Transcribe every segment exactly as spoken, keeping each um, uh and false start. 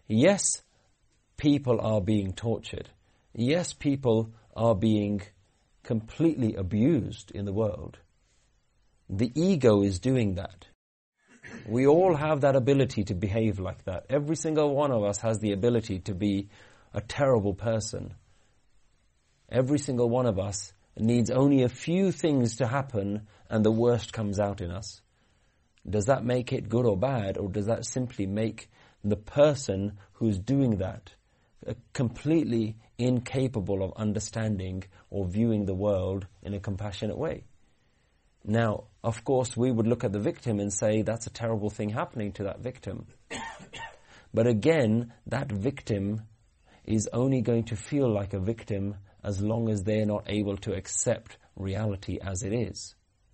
Yes, people are being tortured. Yes, people are being completely abused in the world. The ego is doing that. We all have that ability to behave like that. Every single one of us has the ability to be a terrible person. Every single one of us needs only a few things to happen and the worst comes out in us. Does that make it good or bad, or does that simply make the person who's doing that completely incapable of understanding or viewing the world in a compassionate way? Now, of course, we would look at the victim and say that's a terrible thing happening to that victim. But again, that victim is only going to feel like a victim as long as they're not able to accept reality as it is.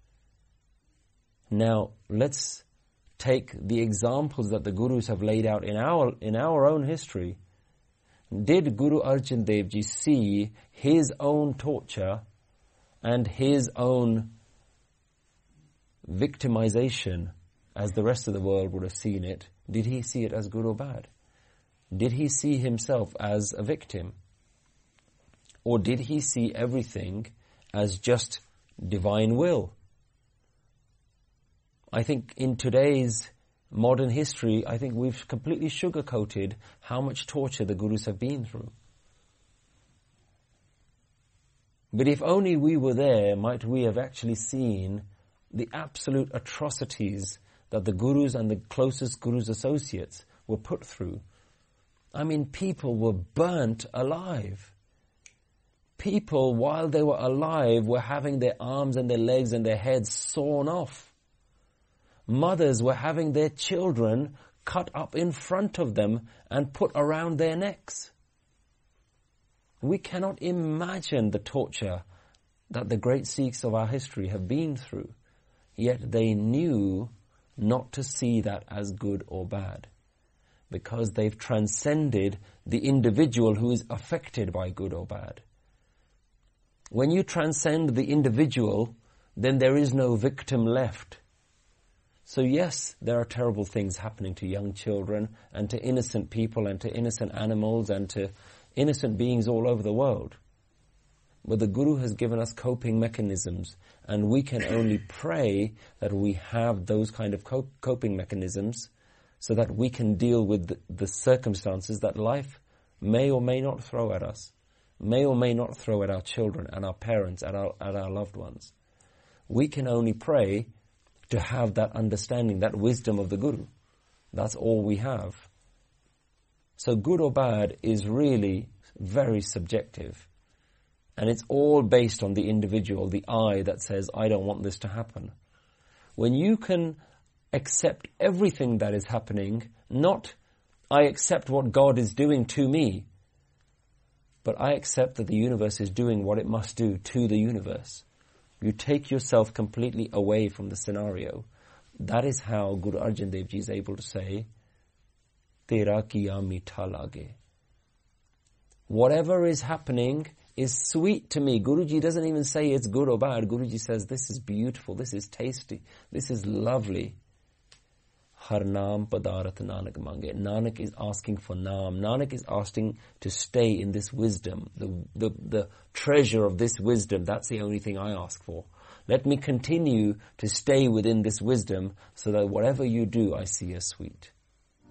Now, let's take the examples that the Gurus have laid out in our in our own history. Did Guru Arjan Dev Ji see his own torture and his own victimization as the rest of the world would have seen it? Did he see it as good or bad? Did he see himself as a victim? Or did he see everything as just divine will? I think in today's modern history, I think we've completely sugar-coated how much torture the Gurus have been through. But if only we were there, might we have actually seen the absolute atrocities that the Gurus and the closest Gurus' associates were put through. I mean, people were burnt alive. People, while they were alive, were having their arms and their legs and their heads sawn off. Mothers were having their children cut up in front of them and put around their necks. We cannot imagine the torture that the great Sikhs of our history have been through. Yet they knew not to see that as good or bad, because they've transcended the individual who is affected by good or bad. When you transcend the individual, then there is no victim left. So yes, there are terrible things happening to young children and to innocent people and to innocent animals and to innocent beings all over the world. But the Guru has given us coping mechanisms, and we can only pray that we have those kind of cop- coping mechanisms so that we can deal with the, the circumstances that life may or may not throw at us, may or may not throw at our children and our parents, at our, at our loved ones. We can only pray to have that understanding, that wisdom of the Guru. That's all we have. So good or bad is really very subjective. And it's all based on the individual, the I that says, I don't want this to happen. When you can accept everything that is happening, not I accept what God is doing to me, but I accept that the universe is doing what it must do to the universe. You take yourself completely away from the scenario. That is how Guru Arjan Dev Ji is able to say, Tera kiya meetha lage. Whatever is happening is sweet to me. Guruji doesn't even say it's good or bad. Guruji says this is beautiful, this is tasty, this is lovely. Har naam padarat Nanak mange. Nanak is asking for naam. Nanak is asking to stay in this wisdom, the, the, the treasure of this wisdom. That's the only thing I ask for. Let me continue to stay within this wisdom so that whatever you do, I see as sweet.